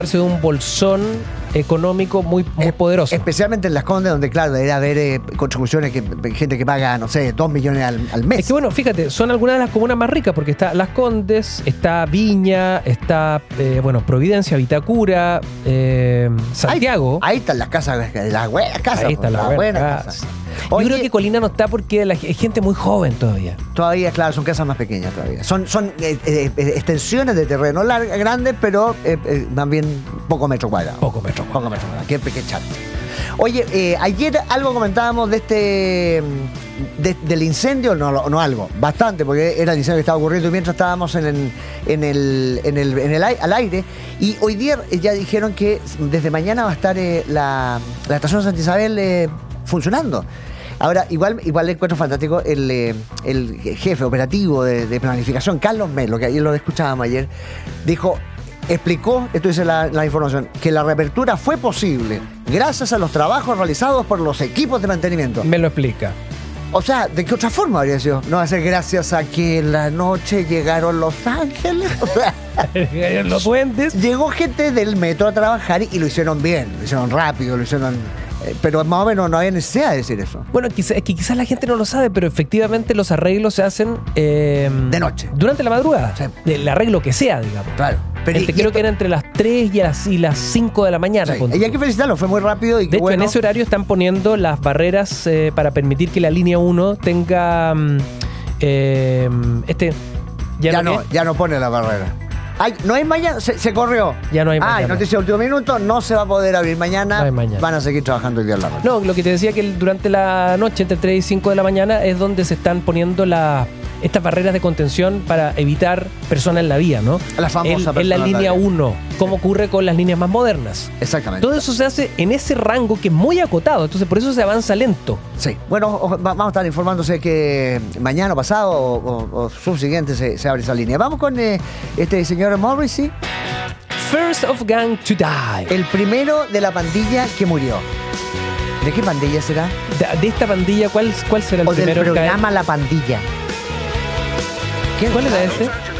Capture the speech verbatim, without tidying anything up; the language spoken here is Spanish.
de un bolsón económico muy, muy Eh, poderoso. Especialmente en Las Condes, donde, claro, era haber eh, construcciones, que gente que paga, no sé, dos millones al, al mes. Es que bueno, fíjate, son algunas de las comunas más ricas porque está Las Condes, está Viña, está eh, bueno, Providencia, Vitacura, eh, Santiago. Ahí, ahí están las casas, las buenas casas. Ahí están pues, las buenas buenas casas. casas. Yo Oye, creo que Colina no está porque la, es gente muy joven todavía. todavía, claro, son casas más pequeñas todavía. Son, son eh, eh, eh, extensiones de terreno largas, grandes, pero eh, eh, también poco metro cuadrado. Poco metro Poco metro cuadrado. Qué pequeño. Oye, eh, ayer algo comentábamos de este de- del incendio, no, no algo, bastante, porque era el incendio que estaba ocurriendo y mientras estábamos en el, en el, en el, en el ai- al aire. Y hoy día eh, ya dijeron que desde mañana va a estar eh, la, la estación Santa Isabel eh, funcionando. Ahora, igual, igual le encuentro fantástico el, eh, el jefe operativo de, de planificación, Carlos Melo, que ayer lo escuchábamos ayer, dijo, explicó, esto dice la, la información, que la reapertura fue posible gracias a los trabajos realizados por los equipos de mantenimiento. Me lo explica. O sea, ¿de qué otra forma habría sido? No va a ser gracias a que en la noche llegaron Los Ángeles. O sea, Los duendes. llegó gente del metro a trabajar y lo hicieron bien, lo hicieron rápido, lo hicieron... eh, pero más o menos no había necesidad de decir eso. Bueno, quizá- es que quizás la gente no lo sabe, pero efectivamente los arreglos se hacen eh, De noche. Durante la madrugada. Sí. El arreglo que sea, digamos. Claro. Pero Este, y- creo y- que era entre las tres y las, y las cinco de la mañana. Sí, ponte y hay tú. que felicitarlo, fue muy rápido y De qué hecho, bueno. en ese horario están poniendo las barreras eh, para permitir que la línea uno tenga mm, eh, este... Ya, ¿Ya, no, qué? ya no pone la barrera. Ay, no hay mañana, se, se corrió. Ya no hay Ay, mañana. noticia de último minuto, no se va a poder abrir mañana. No hay mañana. Van a seguir trabajando el día de la noche. No, lo que te decía que el- durante la noche, entre tres y cinco de la mañana, es donde se están poniendo la, estas barreras de contención para evitar personas en la vía, ¿no? La famosa En, en la persona en la línea vía. uno, como ocurre con las líneas más modernas. Exactamente. Todo eso se hace en ese rango que es muy acotado, entonces por eso se avanza lento. Sí. Bueno, o- va- vamos a estar informándose que mañana o pasado o, o- o subsiguiente se, se abre esa línea. Vamos con eh, este señor Morrissey, First of Gang to Die. el primero de la pandilla que murió. ¿De qué pandilla será? De, de esta pandilla, ¿cuál, cuál será el O del primero en caer? programa La Pandilla. ¿Cuál era ese?